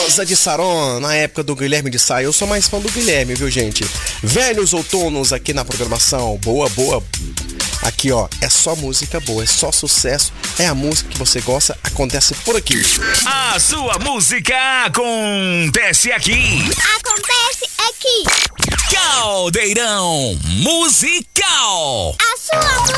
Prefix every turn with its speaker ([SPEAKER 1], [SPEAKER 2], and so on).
[SPEAKER 1] Rosa de Saron, na época do Guilherme de Sá. Eu sou mais fã do Guilherme, viu, gente? Velhos Outonos aqui na programação. Boa, boa. Aqui, ó, é só música boa, é só sucesso. É a música que você gosta, acontece por aqui.
[SPEAKER 2] A sua música acontece aqui.
[SPEAKER 3] Acontece aqui.
[SPEAKER 2] Caldeirão Musical.
[SPEAKER 3] A sua